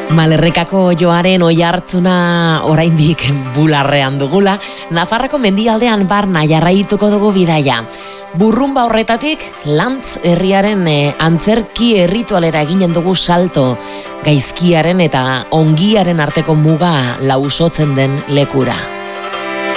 Malerrekako joaren oihartzuna oraindik bularrean dugula, Nafarroko mendialdean barna jarraituko dugu bidaia. Burrunba horretatik, Lantz herriaren antzerki erritualera eginen dugu salto, gaizkiaren eta ongiaren arteko muga lausotzen den lekura.